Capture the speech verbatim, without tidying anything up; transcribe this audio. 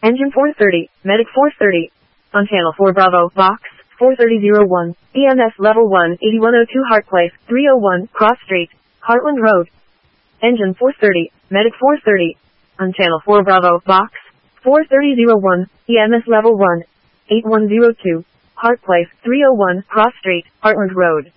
Engine four thirty, Medic four thirty. On channel four Bravo, Box, four thirty oh one, E M S Level one, eighty-one oh two Hart Place, three oh one, Cross Street, Heartland Road. Engine four thirty, Medic four thirty. On channel four Bravo, Box, four thirty oh one, E M S Level one, eighty-one oh two, Hart Place, three oh one, Cross Street, Heartland Road.